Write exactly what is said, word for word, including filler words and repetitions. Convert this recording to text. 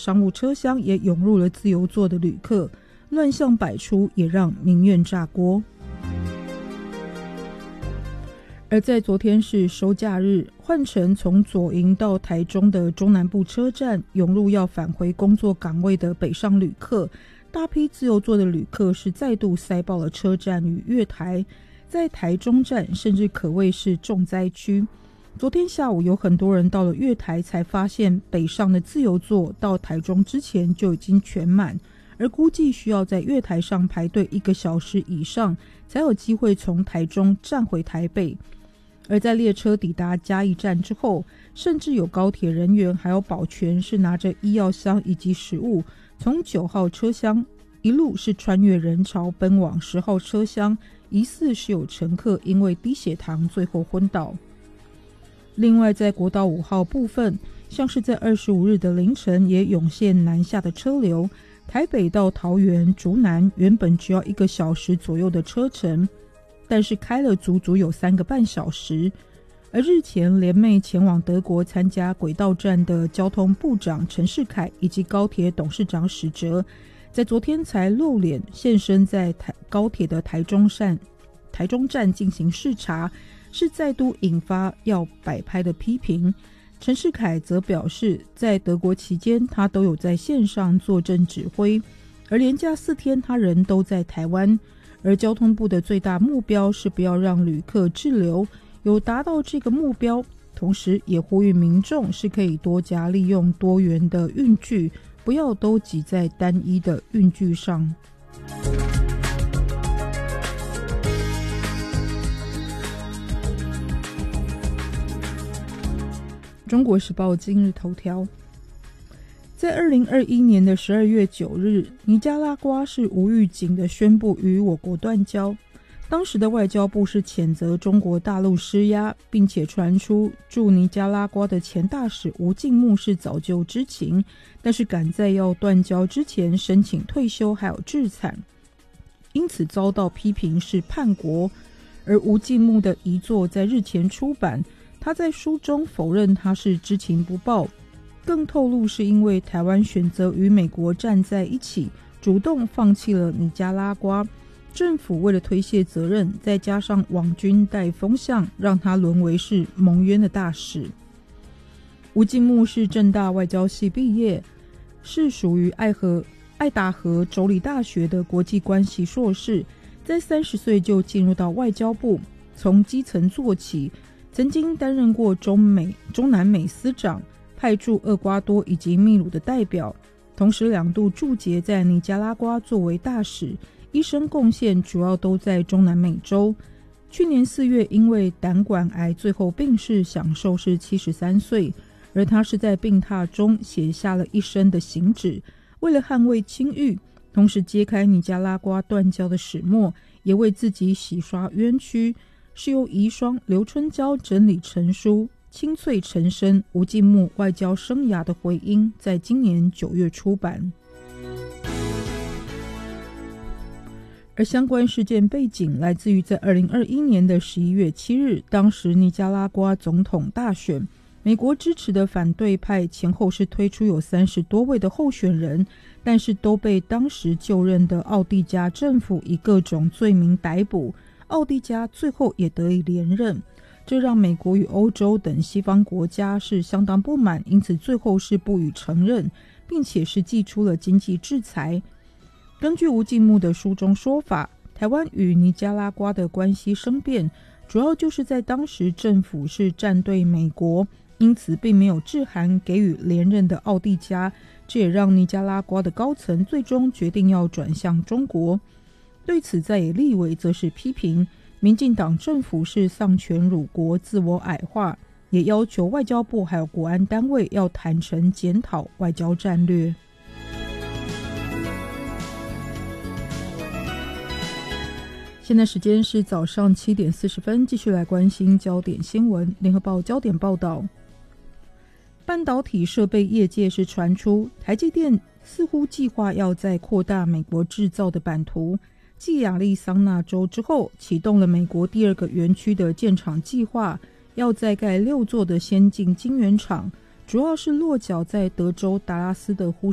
商务车厢也涌入了自由座的旅客，乱象百出，也让民怨炸锅。而在昨天是收假日，换乘从左营到台中的中南部车站涌入要返回工作岗位的北上旅客，大批自由座的旅客是再度塞爆了车站与月台，在台中站甚至可谓是重灾区。昨天下午有很多人到了月台才发现北上的自由座到台中之前就已经全满，而估计需要在月台上排队一个小时以上才有机会从台中站回台北。而在列车抵达嘉义站之后，甚至有高铁人员还有保全是拿着医药箱以及食物，从九号车厢一路是穿越人潮奔往十号车厢，疑似是有乘客因为低血糖最后昏倒。另外在国道五号部分，像是在二十五日的凌晨也涌现南下的车流，台北到桃园竹南原本只要一个小时左右的车程，但是开了足足有三个半小时。而日前联袂前往德国参加轨道战的交通部长陈世凯以及高铁董事长史哲，在昨天才露脸现身在台高铁的台中站台中站进行视察，是再度引发要摆拍的批评。陈世凯则表示，在德国期间他都有在线上坐镇指挥，而连假四天他人都在台湾，而交通部的最大目标是不要让旅客滞留，有达到这个目标，同时也呼吁民众是可以多加利用多元的运具，不要都挤在单一的运具上。中国时报今日头条，在二零二一年的十二月九日，尼加拉瓜是无预警的宣布与我国断交。当时的外交部是谴责中国大陆施压，并且传出驻尼加拉瓜的前大使吴敬木是早就知情，但是赶在要断交之前申请退休还有致残，因此遭到批评是叛国。而吴敬木的遗作在日前出版，他在书中否认他是知情不报，更透露是因为台湾选择与美国站在一起，主动放弃了尼加拉瓜，政府为了推卸责任，再加上网军带风向，让他沦为是蒙冤的大使。吴敬木是政大外交系毕业，是属于爱河爱达荷州立大学的国际关系硕士，在三十岁就进入到外交部，从基层做起，曾经担任过中美中南美司长，派驻厄瓜多以及秘鲁的代表，同时两度驻节在尼加拉瓜作为大使，一生贡献主要都在中南美洲。去年四月因为胆管癌最后病逝，享受是七十三岁，而他是在病榻中写下了一生的行止，为了捍卫清誉，同时揭开尼加拉瓜断交的始末，也为自己洗刷冤屈，是由遗孀刘春娇整理成书《清脆陈升吴敬木外交生涯的回音》，在今年九月出版。而相关事件背景来自于在二零二一年的十一月七日，当时尼加拉瓜总统大选，美国支持的反对派前后是推出有三十多位的候选人，但是都被当时就任的奥地加政府以各种罪名逮捕，奥地加最后也得以连任，这让美国与欧洲等西方国家是相当不满，因此最后是不予承认，并且是祭出了经济制裁。根据吴敬木的书中说法，台湾与尼加拉瓜的关系生变，主要就是在当时政府是站队美国，因此并没有致函给予连任的奥地加，这也让尼加拉瓜的高层最终决定要转向中国。对此在野立委则是批评民进党政府是丧权辱国、自我矮化，也要求外交部还有国安单位要坦诚检讨外交战略。现在时间是早上七点四十分，继续来关心焦点新闻。联合报焦点报道，半导体设备业界是传出台积电似乎计划要再扩大美国制造的版图，继亚利桑那州之后，启动了美国第二个园区的建厂计划，要再盖六座的先进晶圆厂，主要是落脚在德州达拉斯的呼